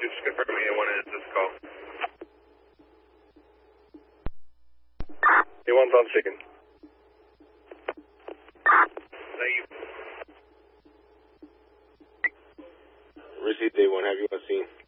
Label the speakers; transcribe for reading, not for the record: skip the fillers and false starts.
Speaker 1: just confirm A1 is this call. A1's on chicken. Thank you.
Speaker 2: Received A1, have you on scene?